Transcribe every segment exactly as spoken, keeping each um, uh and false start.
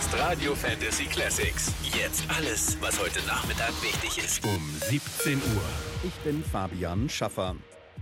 Radio Fantasy Classics. Jetzt alles, was heute Nachmittag wichtig ist. Um siebzehn Uhr. Ich bin Fabian Schaffer.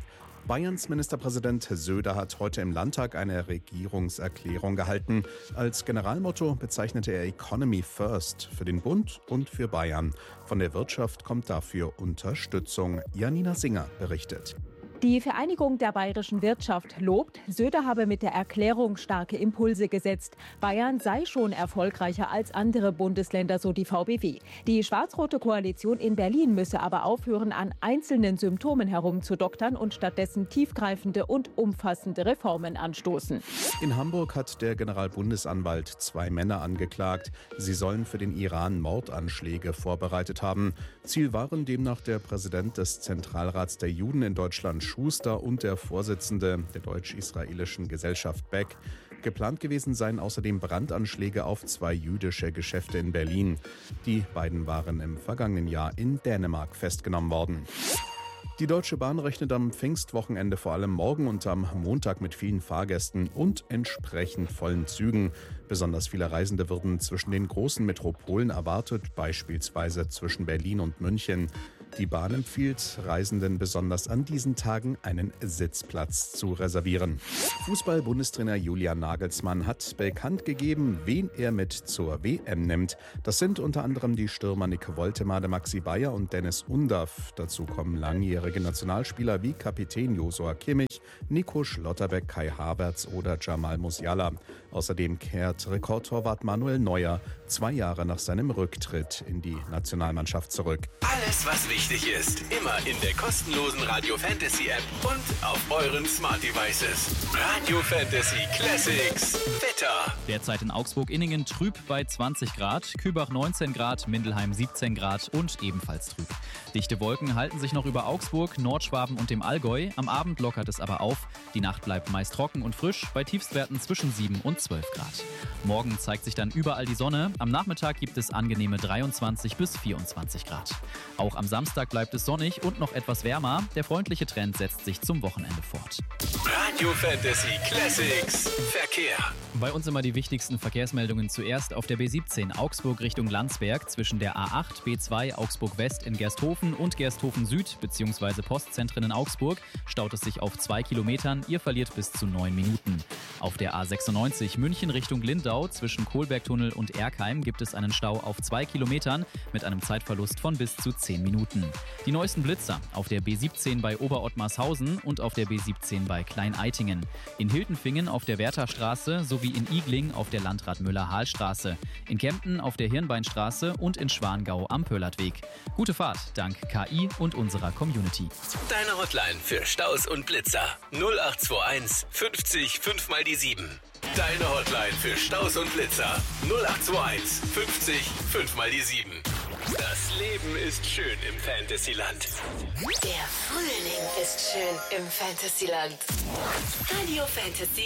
Bayerns Ministerpräsident Söder hat heute im Landtag eine Regierungserklärung gehalten. Als Generalmotto bezeichnete er Economy First für den Bund und für Bayern. Von der Wirtschaft kommt dafür Unterstützung. Janina Singer berichtet. Die Vereinigung der bayerischen Wirtschaft lobt, Söder habe mit der Erklärung starke Impulse gesetzt. Bayern sei schon erfolgreicher als andere Bundesländer, so die V B W. Die schwarz-rote Koalition in Berlin müsse aber aufhören, an einzelnen Symptomen herumzudoktern und stattdessen tiefgreifende und umfassende Reformen anstoßen. In Hamburg hat der Generalbundesanwalt zwei Männer angeklagt. Sie sollen für den Iran Mordanschläge vorbereitet haben. Ziel waren demnach der Präsident des Zentralrats der Juden in Deutschland, Schuster, und der Vorsitzende der deutsch-israelischen Gesellschaft Beck. Geplant gewesen seien außerdem Brandanschläge auf zwei jüdische Geschäfte in Berlin. Die beiden waren im vergangenen Jahr in Dänemark festgenommen worden. Die Deutsche Bahn rechnet am Pfingstwochenende vor allem morgen und am Montag mit vielen Fahrgästen und entsprechend vollen Zügen. Besonders viele Reisende würden zwischen den großen Metropolen erwartet, beispielsweise zwischen Berlin und München. Die Bahn empfiehlt Reisenden besonders an diesen Tagen einen Sitzplatz zu reservieren. Fußball-Bundestrainer Julian Nagelsmann hat bekannt gegeben, wen er mit zur W M nimmt. Das sind unter anderem die Stürmer Nick Woltemade, Maxi Bayer und Dennis Undaff. Dazu kommen langjährige Nationalspieler wie Kapitän Josua Kimmich, Nico Schlotterbeck, Kai Havertz oder Jamal Musiala. Außerdem kehrt Rekordtorwart Manuel Neuer zwei Jahre nach seinem Rücktritt in die Nationalmannschaft zurück. Alles, was wichtig ist, immer in der kostenlosen Radio Fantasy App und auf euren Smart Devices. Radio Fantasy Classics. Wetter. Derzeit in Augsburg-Inningen trüb bei zwanzig Grad, Kübach neunzehn Grad, Mindelheim siebzehn Grad und ebenfalls trüb. Dichte Wolken halten sich noch über Augsburg, Nordschwaben und dem Allgäu. Am Abend lockert es aber auf. Die Nacht bleibt meist trocken und frisch, bei Tiefstwerten zwischen sieben und zwölf Grad. Morgen zeigt sich dann überall die Sonne. Am Nachmittag gibt es angenehme dreiundzwanzig bis vierundzwanzig Grad. Auch am Samstag bleibt es sonnig und noch etwas wärmer. Der freundliche Trend setzt sich zum Wochenende fort. Radio Fantasy Classics. Verkehr. Bei uns immer die wichtigsten Verkehrsmeldungen zuerst auf der B siebzehn Augsburg Richtung Landsberg zwischen der A acht, B zwei Augsburg West in Gersthofen und Gersthofen Süd bzw. Postzentren in Augsburg staut es sich auf zwei Kilometern. Ihr verliert bis zu neun Minuten. Auf der A sechsundneunzig München Richtung Lindau zwischen Kohlbergtunnel und Erkheim gibt es einen Stau auf zwei Kilometern mit einem Zeitverlust von bis zu zehn Minuten. Die neuesten Blitzer auf der B siebzehn bei Oberottmarshausen und auf der B siebzehn bei Klein-Eitingen. In Hiltenfingen auf der Wertherstraße sowie in Igling auf der Landrat-Müller-Hahl-Straße. In Kempten auf der Hirnbeinstraße und in Schwangau am Pöllertweg. Gute Fahrt dank K I und unserer Community. Deine Hotline für Staus und Blitzer. null acht zwei eins fünfzig fünf mal die sieben. Deine Hotline für Staus und Blitzer. null acht zwei eins fünfzig fünf mal die sieben. Das Leben ist schön im Fantasyland. Der Frühling ist schön im Fantasyland. Radio Fantasy